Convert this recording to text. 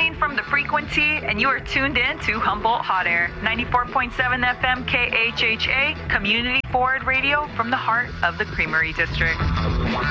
Kathleen from The Frequency, and you are tuned in to Humboldt Hot Air, 94.7 FM KHHA, community forward radio from the heart of the Creamery District.